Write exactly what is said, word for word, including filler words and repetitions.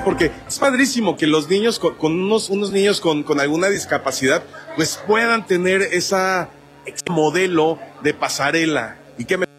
¿verdad? Porque es padrísimo que los niños, con, con unos, unos niños con, con alguna discapacidad, pues puedan tener esa, ese modelo de pasarela. Y que me